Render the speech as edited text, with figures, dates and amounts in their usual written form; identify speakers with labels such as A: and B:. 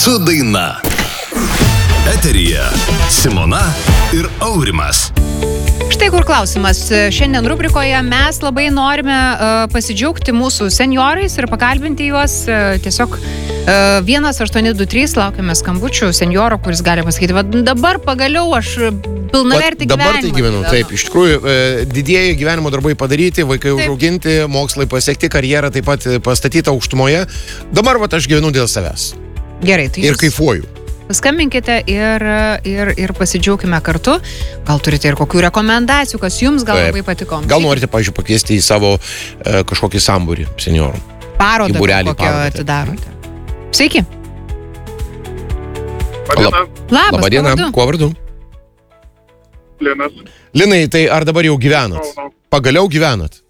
A: su daina. Eteryje Simona ir Aurimas.
B: Štai kur klausimas. Šiandien rubrikoje mes labai norime pasidžiaugti mūsų senjorais ir pakalbinti juos. Tiesiog 1823 laukiame skambučių senjoro, kuris gali pasakyti, va dabar pagaliau aš pilnavertį gyvenimą.
C: Dabar tai gyvenu, taip, iš tikrųjų, didieji gyvenimo darbai padaryti, vaikai užauginti, mokslai pasiekti, karjerą taip pat pastatyta aukštumoje. Dabar va aš gyvenu dėl savęs.
B: Gerai, tai
C: ir kaifuoju.
B: Skambinkite ir pasidžiaugime kartu. Gal turite ir kokių rekomendacijų, kas jums gal labai patiko.
C: Gal norite, pavyzdžiui, pakviesti į savo kažkokį sambūrį seniorų.
B: Parodą kokią atidarote. Sveiki.
C: Labas, diena. Kuo vardu?
D: Linas.
C: Linai, tai ar dabar jau gyvenat? Pagaliau gyvenat?